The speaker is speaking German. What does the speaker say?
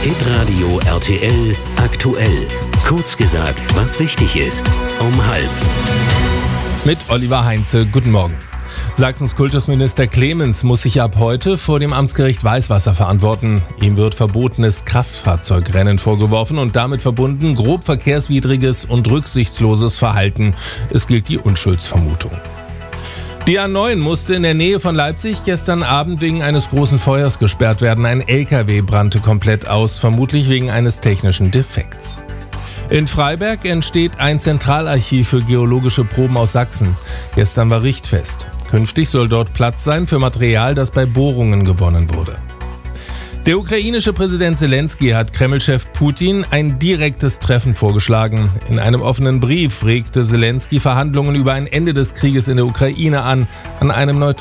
Hitradio RTL aktuell. Kurz gesagt, was wichtig ist. Um 12:30. Mit Oliver Heinze, guten Morgen. Sachsens Kultusminister Clemens muss sich ab heute vor dem Amtsgericht Weißwasser verantworten. Ihm wird verbotenes Kraftfahrzeugrennen vorgeworfen und damit verbunden grob verkehrswidriges und rücksichtsloses Verhalten. Es gilt die Unschuldsvermutung. Die A9 musste in der Nähe von Leipzig gestern Abend wegen eines großen Feuers gesperrt werden. Ein LKW brannte komplett aus, vermutlich wegen eines technischen Defekts. In Freiberg entsteht ein Zentralarchiv für geologische Proben aus Sachsen. Gestern war Richtfest. Künftig soll dort Platz sein für Material, das bei Bohrungen gewonnen wurde. Der ukrainische Präsident Zelensky hat Kreml-Chef Putin ein direktes Treffen vorgeschlagen. In einem offenen Brief regte Zelensky Verhandlungen über ein Ende des Krieges in der Ukraine an einem neutralen